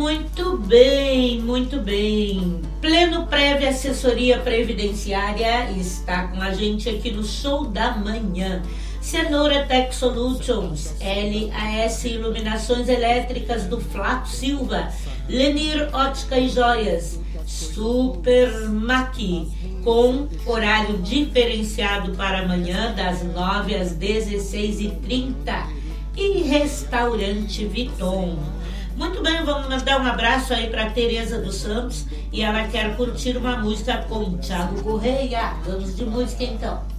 Muito bem, muito bem. Pleno Prévia Assessoria Previdenciária está com a gente aqui no Show da Manhã. Cenoura Tech Solutions, LAS Iluminações Elétricas do Flaco Silva, Lenir Ótica e Joias, Supermaqui, com horário diferenciado para amanhã, das 9 às 16h30, e Restaurante Viton. Muito bem, vamos mandar um abraço aí para Tereza dos Santos, e ela quer curtir uma música com Thiago Correia. Vamos de música então.